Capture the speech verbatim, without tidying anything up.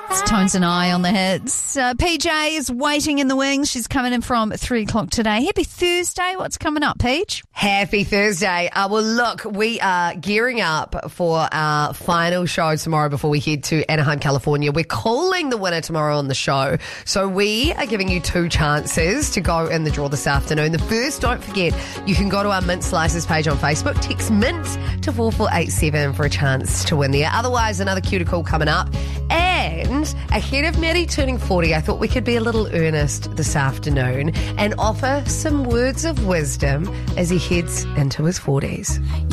It's Tones and I on the hits. Uh, P J is waiting in the wings. She's coming in from three o'clock today. Happy Thursday. What's coming up, Peach? Happy Thursday. Uh, well, look, we are gearing up for our final show tomorrow before we head to Anaheim, California. We're calling the winner tomorrow on the show. So we are giving you two chances to go in the draw this afternoon. The first, don't forget, you can go to our Mint Slices page on Facebook, text MINT to four four eight seven for a chance to win there. Otherwise, another cuticle coming up. And ahead of Maddie turning forty, I thought we could be a little earnest this afternoon and offer some words of wisdom as he heads into his forties.